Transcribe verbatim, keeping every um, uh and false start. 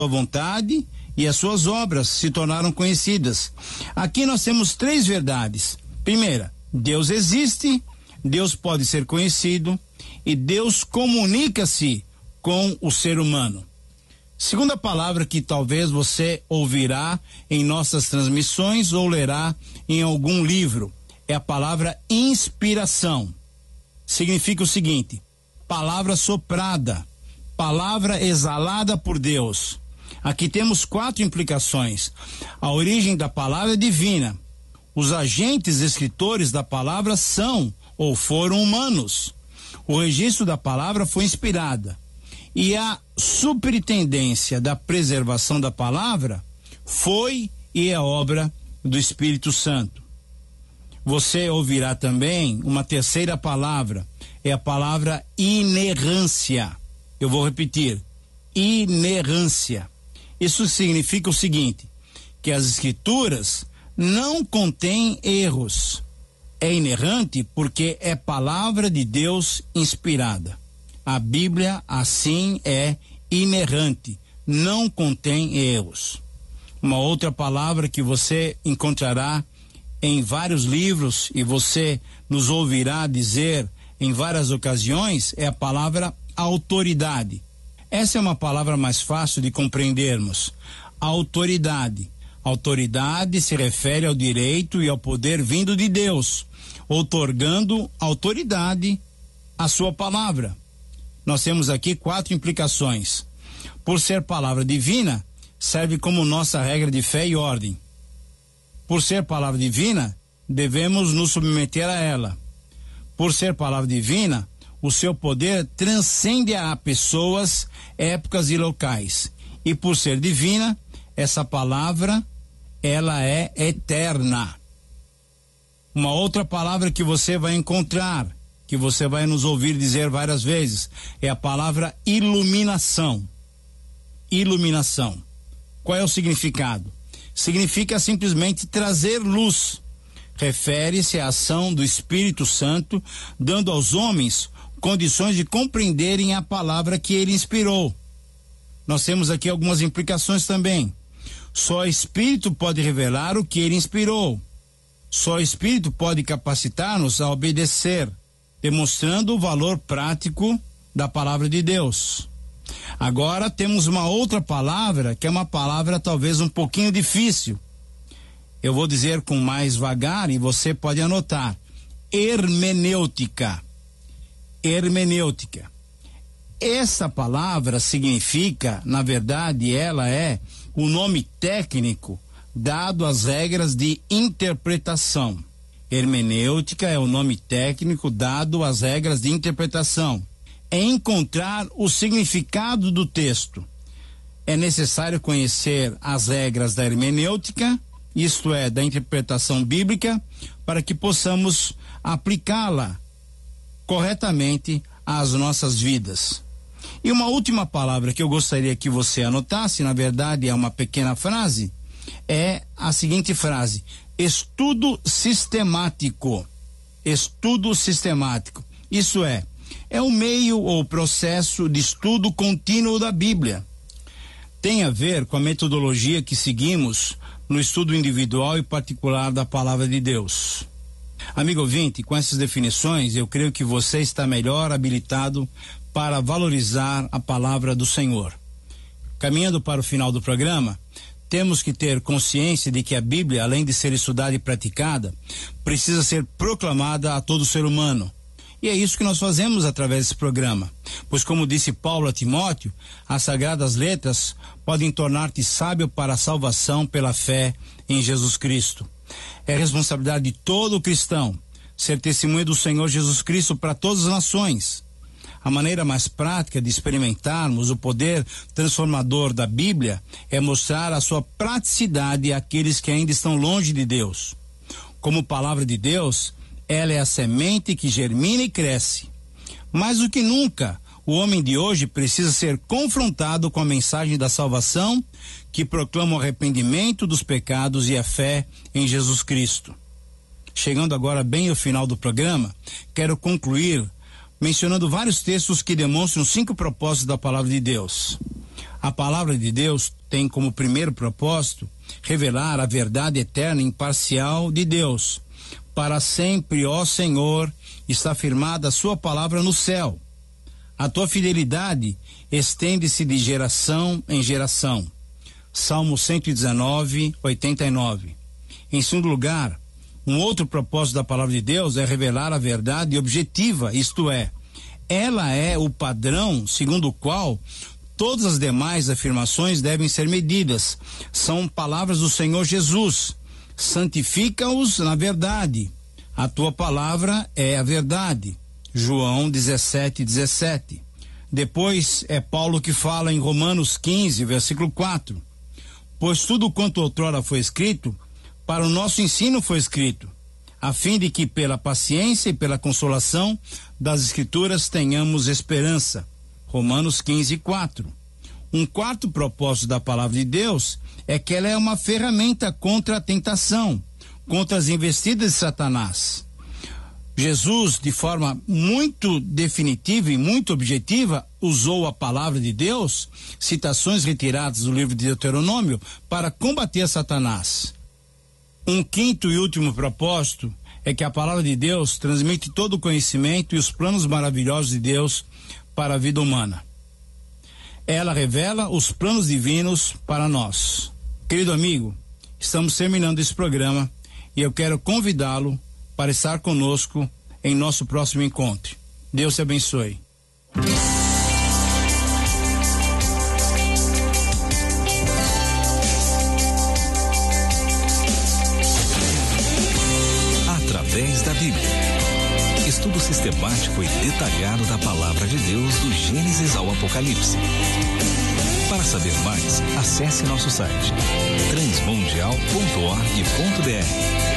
sua vontade e as suas obras se tornaram conhecidas. Aqui nós temos três verdades. Primeira, Deus existe, Deus pode ser conhecido e Deus comunica-se com o ser humano. Segunda palavra que talvez você ouvirá em nossas transmissões ou lerá em algum livro é a palavra inspiração. Significa o seguinte: palavra soprada, palavra exalada por Deus. Aqui temos quatro implicações. A origem da palavra é divina. Os agentes escritores da palavra são ou foram humanos. O registro da palavra foi inspirada. E a superintendência da preservação da palavra foi e é obra do Espírito Santo. Você ouvirá também uma terceira palavra, é a palavra inerrância. Eu vou repetir, inerrância. Isso significa o seguinte, que as escrituras não contêm erros. É inerrante porque é palavra de Deus inspirada. A Bíblia, assim, é inerrante, não contém erros. Uma outra palavra que você encontrará em vários livros e você nos ouvirá dizer em várias ocasiões é a palavra autoridade. Essa é uma palavra mais fácil de compreendermos. Autoridade. Autoridade se refere ao direito e ao poder vindo de Deus, outorgando autoridade à sua palavra. Nós temos aqui quatro implicações. Por ser palavra divina, serve como nossa regra de fé e ordem. Por ser palavra divina, devemos nos submeter a ela. Por ser palavra divina, o seu poder transcende a pessoas, épocas e locais. E por ser divina, essa palavra, ela é eterna. Uma outra palavra que você vai encontrar, que você vai nos ouvir dizer várias vezes, é a palavra iluminação. Iluminação. Qual é o significado? Significa simplesmente trazer luz. Refere-se à ação do Espírito Santo, dando aos homens condições de compreenderem a palavra que ele inspirou. Nós temos aqui algumas implicações também. Só o Espírito pode revelar o que ele inspirou. Só o Espírito pode capacitar-nos a obedecer, demonstrando o valor prático da palavra de Deus. Agora temos uma outra palavra, que é uma palavra talvez um pouquinho difícil. Eu vou dizer com mais vagar e você pode anotar. Hermenêutica. Hermenêutica. Essa palavra significa, na verdade, ela é o nome técnico dado às regras de interpretação. Hermenêutica é o nome técnico dado às regras de interpretação. É encontrar o significado do texto. É necessário conhecer as regras da hermenêutica, isto é, da interpretação bíblica, para que possamos aplicá-la corretamente às nossas vidas. E uma última palavra que eu gostaria que você anotasse, na verdade é uma pequena frase, é a seguinte frase: estudo sistemático. Estudo sistemático. Isso é, é o meio ou processo de estudo contínuo da Bíblia. Tem a ver com a metodologia que seguimos no estudo individual e particular da Palavra de Deus. Amigo ouvinte, com essas definições, eu creio que você está melhor habilitado para valorizar a Palavra do Senhor. Caminhando para o final do programa, temos que ter consciência de que a Bíblia, além de ser estudada e praticada, precisa ser proclamada a todo ser humano. E é isso que nós fazemos através desse programa. Pois, como disse Paulo a Timóteo, as sagradas letras podem tornar-te sábio para a salvação pela fé em Jesus Cristo. É responsabilidade de todo cristão ser testemunha do Senhor Jesus Cristo para todas as nações. A maneira mais prática de experimentarmos o poder transformador da Bíblia é mostrar a sua praticidade àqueles que ainda estão longe de Deus. Como palavra de Deus, ela é a semente que germina e cresce. Mais do que nunca, o homem de hoje precisa ser confrontado com a mensagem da salvação que proclama o arrependimento dos pecados e a fé em Jesus Cristo. Chegando agora bem ao final do programa, quero concluir mencionando vários textos que demonstram cinco propósitos da palavra de Deus. A palavra de Deus tem como primeiro propósito revelar a verdade eterna e imparcial de Deus. Para sempre, ó Senhor, está firmada a sua palavra no céu. A tua fidelidade estende-se de geração em geração. Salmo cento e dezenove, oitenta e nove. Em segundo lugar, um outro propósito da palavra de Deus é revelar a verdade objetiva, isto é, ela é o padrão segundo o qual todas as demais afirmações devem ser medidas. São palavras do Senhor Jesus. Santifica-os na verdade. A tua palavra é a verdade. João dezessete, dezessete. Depois é Paulo que fala em Romanos quinze, versículo quatro. Pois tudo quanto outrora foi escrito, para o nosso ensino foi escrito, a fim de que pela paciência e pela consolação das Escrituras tenhamos esperança. Romanos quinze, quatro. Um quarto propósito da palavra de Deus é que ela é uma ferramenta contra a tentação, contra as investidas de Satanás. Jesus, de forma muito definitiva e muito objetiva, usou a palavra de Deus, citações retiradas do livro de Deuteronômio, para combater Satanás. Um quinto e último propósito é que a palavra de Deus transmite todo o conhecimento e os planos maravilhosos de Deus para a vida humana. Ela revela os planos divinos para nós. Querido amigo, estamos terminando esse programa e eu quero convidá-lo para estar conosco em nosso próximo encontro. Deus te abençoe. Através da Bíblia. Estudo sistemático e detalhado da Palavra de Deus do Gênesis ao Apocalipse. Para saber mais, acesse nosso site transmundial ponto org ponto br.